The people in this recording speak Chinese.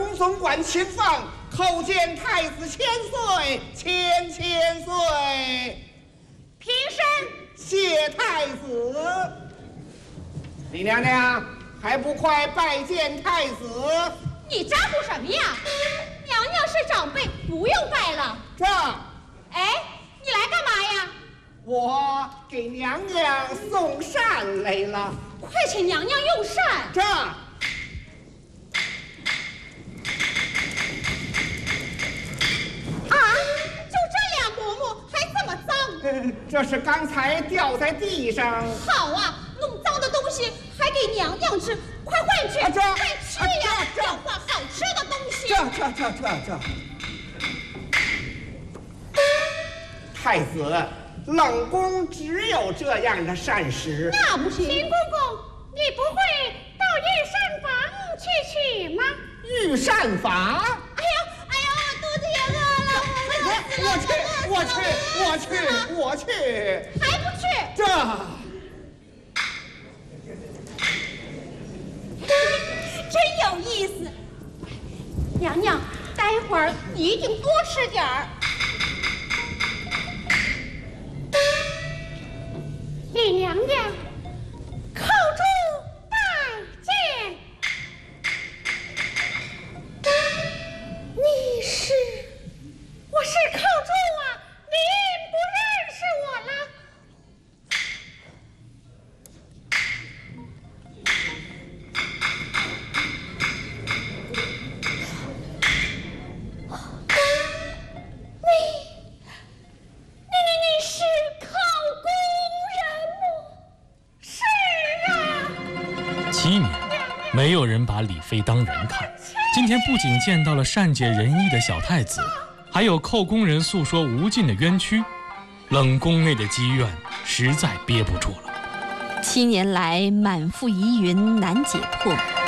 公总管秦放，叩见太子千岁，千岁。 平身， 谢太子。李娘娘还不快拜见太子？ 你咋呼什么呀？娘娘是长辈，不用拜了。 这， 哎，你来干嘛呀？ 我给娘娘送膳来了。 快请娘娘用膳。 这。这是刚才掉在地上。 好啊，弄脏的东西还给娘娘吃，快换去！快去呀！要换好吃的东西。 这。太子，冷宫只有这样的膳食。 那不行。 秦公公，你不会到御膳房去取吗？ 御膳房？ 哎呀，肚子也饿了， 我去， 还不去？ 这真有意思。娘娘，待会儿你一定多吃点儿。 李娘娘，叩主拜见。我是叩主啊，您不认识我了？你是考公人吗？是啊。 7年，没有人把李妃当人看。今天不仅见到了善解人意的小太子，还有寇宫人诉说无尽的冤屈，冷宫内的积怨实在憋不住了。 7年来满腹疑云难解破，